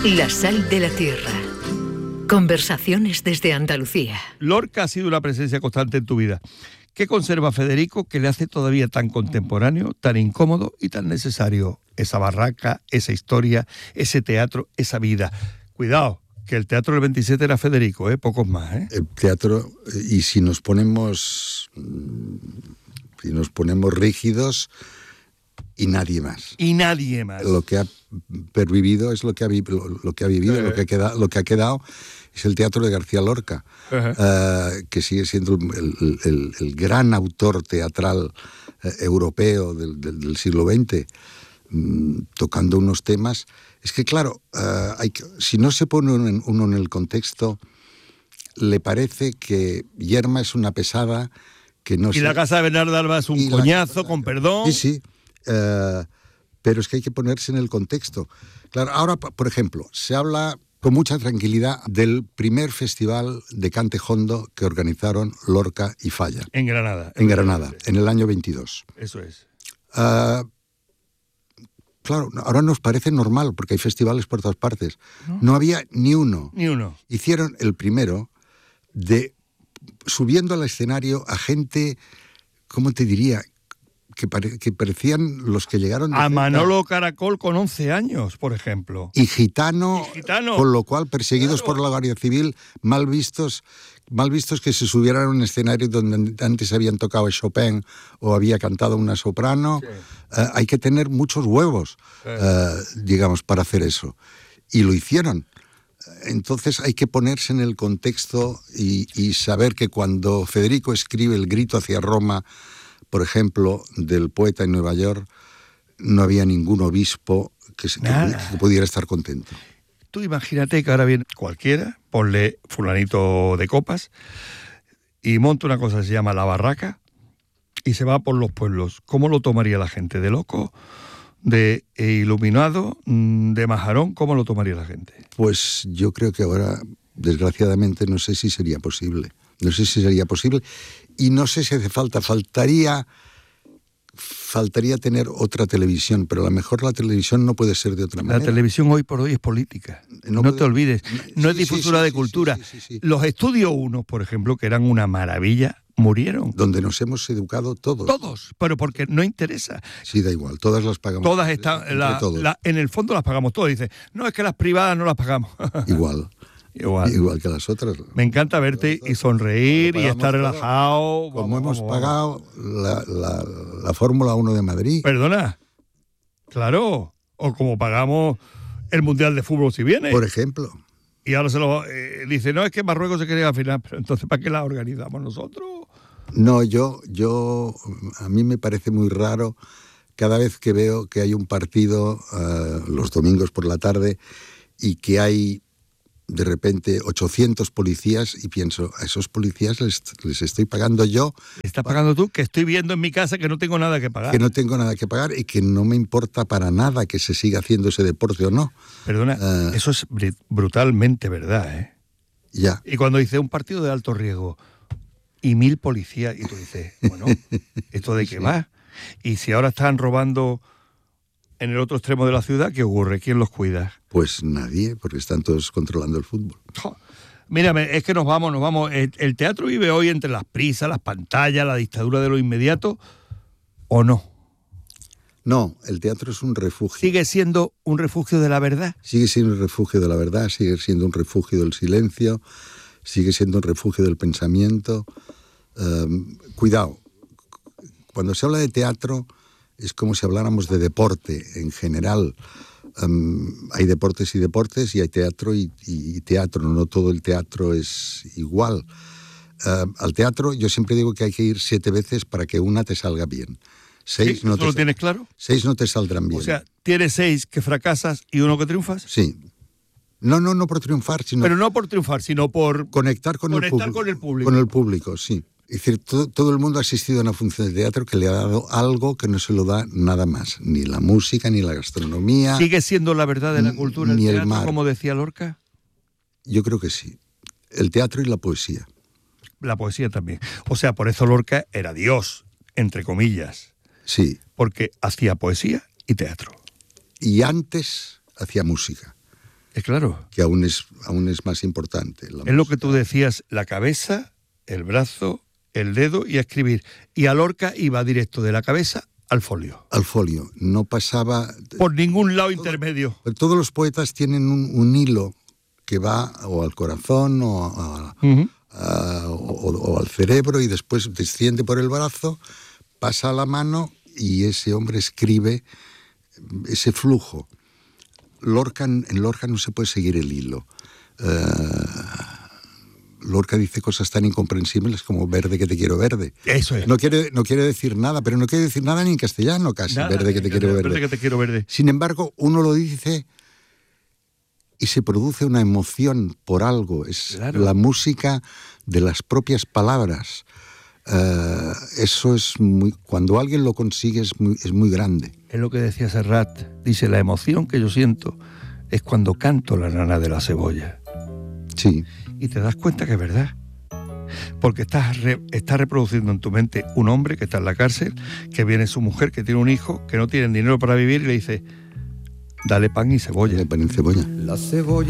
La sal de la tierra. Conversaciones desde Andalucía. Lorca ha sido una presencia constante en tu vida. ¿Qué conserva Federico que le hace todavía tan contemporáneo, tan incómodo y tan necesario? Esa barraca, esa historia, ese teatro, esa vida. Cuidado, que el teatro del 27 era Federico, pocos más. El teatro, y si nos ponemos rígidos, y nadie más. Y nadie más. Lo que ha pervivido es lo que ha vivido, lo que ha quedado es el teatro de García Lorca, que sigue siendo el gran autor teatral europeo del siglo XX, tocando unos temas. Es que claro, si no se pone uno en el contexto, le parece que Yerma es una pesada que no. Y la casa de Bernardo Alba es un coñazo, con perdón. Sí. Pero es que hay que ponerse en el contexto. Claro, ahora, por ejemplo, se habla con mucha tranquilidad del primer festival de cante jondo que organizaron Lorca y Falla. En Granada. En Granada, en el año 22. Eso es. Claro, ahora nos parece normal, porque hay festivales por todas partes. No había ni uno. Ni uno. Hicieron el primero subiendo al escenario a gente, ¿cómo te diría?, que parecían los que llegaron a Manolo Caracol con 11 años, por ejemplo. Y gitano, con lo cual perseguidos por la Guardia Civil, mal vistos que se subieran a un escenario donde antes habían tocado Chopin o había cantado una soprano. Sí. Hay que tener muchos huevos, digamos, para hacer eso. Y lo hicieron. Entonces hay que ponerse en el contexto y saber que cuando Federico escribe El grito hacia Roma, por ejemplo, del poeta en Nueva York, no había ningún obispo que pudiera estar contento. Tú imagínate que ahora viene cualquiera, ponle fulanito de copas, y monta una cosa que se llama La Barraca, y se va por los pueblos. ¿Cómo lo tomaría la gente? ¿De loco? ¿De iluminado? ¿De majarón? ¿Cómo lo tomaría la gente? Pues yo creo que ahora, desgraciadamente, no sé si sería posible. Y no sé si hace falta. Faltaría tener otra televisión, pero a lo mejor la televisión no puede ser de otra manera. La televisión hoy por hoy es política. No te olvides. No es difusora de cultura. Sí. Los Estudio 1, por ejemplo, que eran una maravilla, murieron. Donde nos hemos educado todos. Todos, pero porque no interesa. Sí, da igual, todas las pagamos. Todas están, en el fondo las pagamos todas. Dice, no, es que las privadas no las pagamos. Igual que las otras. Me encanta verte y sonreír y estar relajado. Como hemos pagado la Fórmula 1 de Madrid. Perdona. Claro. O como pagamos el Mundial de Fútbol si viene. Por ejemplo. Y ahora se lo dice, no, es que Marruecos se quiere ir a final. Pero entonces, ¿para qué la organizamos nosotros? No, a mí me parece muy raro cada vez que veo que hay un partido los domingos por la tarde y que hay de repente 800 policías y pienso, a esos policías les estoy pagando yo. ¿Estás pagando tú? Que estoy viendo en mi casa que no tengo nada que pagar. Que no tengo nada que pagar y que no me importa para nada que se siga haciendo ese deporte o no. Perdona, eso es brutalmente verdad, ¿eh? Ya. Y cuando dice un partido de alto riesgo y 1000 policías, y tú dices, bueno, ¿esto de qué va? Y si ahora están robando en el otro extremo de la ciudad, ¿qué ocurre? ¿Quién los cuida? Pues nadie, porque están todos controlando el fútbol. Mírame, es que nos vamos. ¿El teatro vive hoy entre las prisas, las pantallas, la dictadura de lo inmediato o no? No, el teatro es un refugio. ¿Sigue siendo un refugio de la verdad? Sigue siendo un refugio de la verdad, sigue siendo un refugio del silencio, sigue siendo un refugio del pensamiento. Cuidado, cuando se habla de teatro es como si habláramos de deporte en general. Hay deportes y hay teatro y teatro. No todo el teatro es igual. Al teatro yo siempre digo que hay que ir 7 veces para que una te salga bien. 6 no ¿Eso lo tienes claro? 6 no te saldrán bien. O sea, ¿tienes 6 que fracasas y 1 que triunfas? Sí. No por triunfar, sino... Pero no por triunfar, sino por... Conectar con el público. Con el público, sí. Es decir, todo el mundo ha asistido a una función de teatro que le ha dado algo que no se lo da nada más. Ni la música, ni la gastronomía. ¿Sigue siendo la verdad de la cultura ni el teatro, mar, como decía Lorca? Yo creo que sí. El teatro y la poesía. La poesía también. O sea, por eso Lorca era Dios, entre comillas. Sí. Porque hacía poesía y teatro. Y antes hacía música. Claro. Que aún es más importante. Es lo que tú decías, la cabeza, el brazo, el dedo y a escribir. Y a Lorca iba directo de la cabeza al folio. Al folio. No pasaba... Por ningún lado intermedio. Todos los poetas tienen un hilo que va o al corazón o al cerebro y después desciende por el brazo, pasa a la mano y ese hombre escribe ese flujo. En Lorca no se puede seguir el hilo. Lorca dice cosas tan incomprensibles como verde que te quiero verde. Eso es. No quiere decir nada, pero no quiere decir nada ni en castellano casi, nada, verde que te quiero verde. Verde que te quiero verde. Sin embargo, uno lo dice y se produce una emoción por algo. Es la música de las propias palabras. Eso es cuando alguien lo consigue es muy grande. Es lo que decía Serrat. Dice, la emoción que yo siento es cuando canto La nana de la cebolla. Sí. Y te das cuenta que es verdad. Porque estás reproduciendo en tu mente un hombre que está en la cárcel, que viene su mujer, que tiene un hijo, que no tienen dinero para vivir y le dice, dale pan y cebolla. Dale pan y cebolla. La cebolla